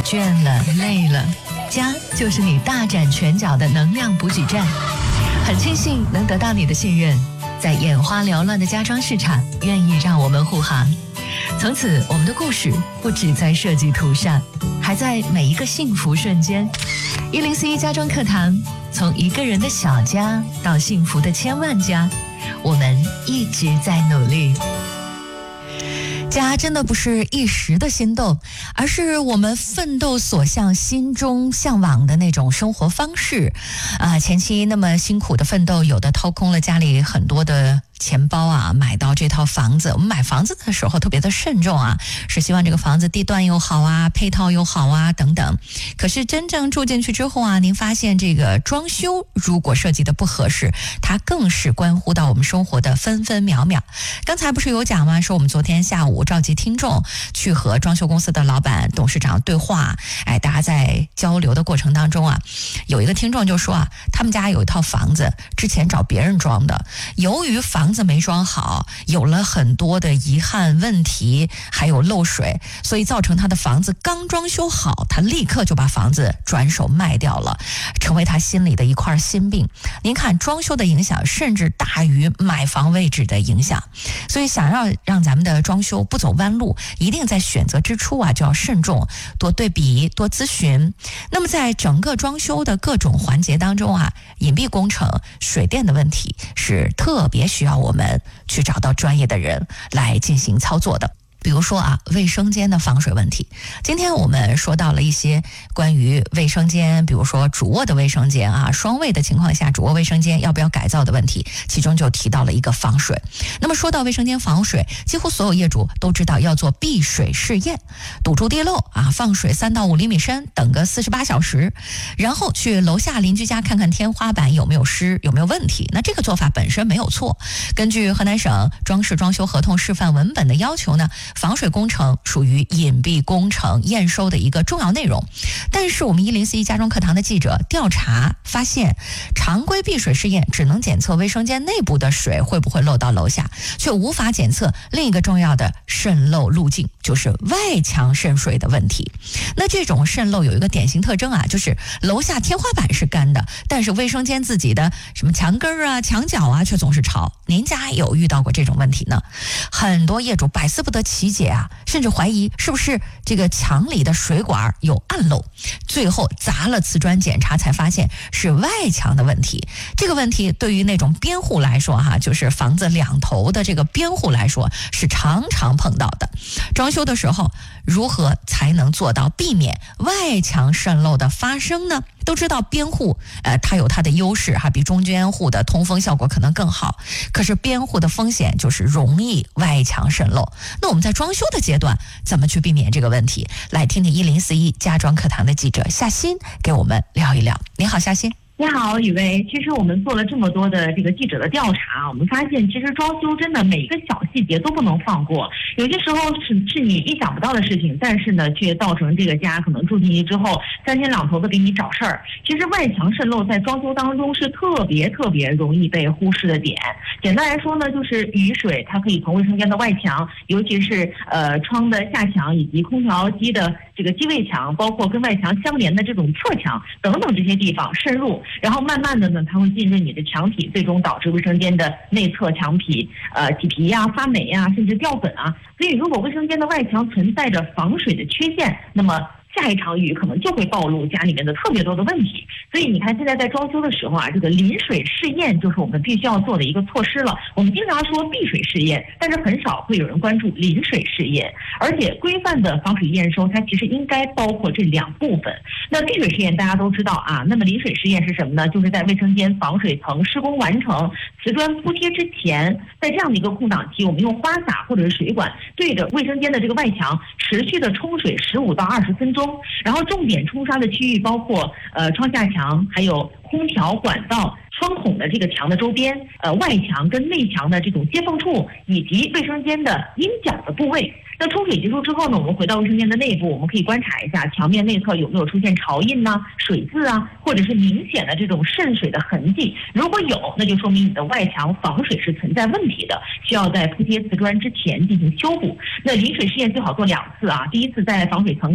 倦了、累了，家就是你大展拳脚的能量补给站。很庆幸能得到你的信任，在眼花缭乱的家装市场，愿意让我们护航。从此，我们的故事不只在设计图上，还在每一个幸福瞬间。104家装课堂，从一个人的小家到幸福的千万家，我们一直在努力。家真的不是一时的心动，而是我们奋斗所向、心中向往的那种生活方式。前期那么辛苦的奋斗，有的掏空了家里很多的钱包啊，买到这套房子。我们买房子的时候特别的慎重啊，是希望这个房子地段又好啊，配套又好啊等等。可是真正住进去之后啊，您发现这个装修如果设计的不合适，它更是关乎到我们生活的分分秒秒。刚才不是有讲吗？说我们昨天下午召集听众去和装修公司的老板、董事长对话，大家在交流的过程当中啊，有一个听众就说啊，他们家有一套房子，之前找别人装的，由于房子没装好，有了很多的遗憾问题，还有漏水，所以造成他的房子刚装修好，他立刻就把房子转手卖掉了，成为他心里的一块心病。您看，装修的影响甚至大于买房位置的影响，所以想要让咱们的装修不走弯路，一定在选择之初啊就要慎重，多对比，多咨询。那么在整个装修的各种环节当中啊，隐蔽工程、水电的问题是特别需要我们去找到专业的人来进行操作的。比如说啊，卫生间的防水问题。今天我们说到了一些关于卫生间，比如说主卧的卫生间啊，双卫的情况下，主卧卫生间要不要改造的问题，其中就提到了一个防水。那么说到卫生间防水，几乎所有业主都知道要做避水试验，堵住地漏啊，放水3到5厘米深，等个48小时，然后去楼下邻居家看看天花板有没有湿，有没有问题。那这个做法本身没有错，根据河南省装饰装修合同示范文本的要求呢，防水工程属于隐蔽工程验收的一个重要内容。但是我们104家装课堂的记者调查发现，常规避水试验只能检测卫生间内部的水会不会漏到楼下，却无法检测另一个重要的渗漏路径，就是外墙渗水的问题。那这种渗漏有一个典型特征啊，就是楼下天花板是干的，但是卫生间自己的什么墙根啊、墙角啊却总是潮。您家有遇到过这种问题呢？很多业主百思不得其解啊，甚至怀疑是不是这个墙里的水管有暗漏，最后砸了瓷砖检查才发现是外墙的问题。这个问题对于那种边户来说就是房子两头的这个边户来说是常常碰到的。装修的时候如何才能做到避免外墙渗漏的发生呢？都知道边户它有它的优势比中间户的通风效果可能更好，可是边户的风险就是容易外墙渗漏。那我们在装修的阶段怎么去避免这个问题？来听听104家装课堂的记者夏欣给我们聊一聊。你好，夏欣。 你好，雨薇。其实我们做了这么多的这个记者的调查，我们发现其实装修真的每一个小细节都不能放过。有些时候是你意想不到的事情，但是呢，却造成这个家可能住进去之后三天两头的给你找事儿。其实外墙渗漏在装修当中是特别容易被忽视的点。简单来说呢，就是雨水它可以从卫生间的外墙，尤其是窗的下墙以及空调机的这个机位墙，包括跟外墙相连的这种侧墙等等这些地方渗入。然后慢慢的呢，它会浸润你的墙体，最终导致卫生间的内侧墙皮起皮啊、发霉啊，甚至掉粉啊。所以如果卫生间的外墙存在着防水的缺陷，那么下一场雨可能就会暴露家里面的特别多的问题。所以你看，现在在装修的时候这个淋水试验就是我们必须要做的一个措施了。我们经常说避水试验，但是很少会有人关注淋水试验。而且规范的防水验收，它其实应该包括这2部分。那避水试验大家都知道那么淋水试验是什么呢？就是在卫生间防水层施工完成、瓷砖铺贴之前，在这样的一个空档期，我们用花洒或者是水管对着卫生间的这个外墙持续的冲水15到20分钟。然后重点冲刷的区域包括窗下墙，还有空调管道、窗孔的这个墙的周边，外墙跟内墙的这种接缝处，以及卫生间的阴角的部位。那冲水结束之后呢，我们回到卫生间的内部，我们可以观察一下墙面内侧有没有出现潮印水渍或者是明显的这种渗水的痕迹。如果有，那就说明你的外墙防水是存在问题的，需要在铺贴瓷砖之前进行修补。那淋水试验最好做2次第一次在防水层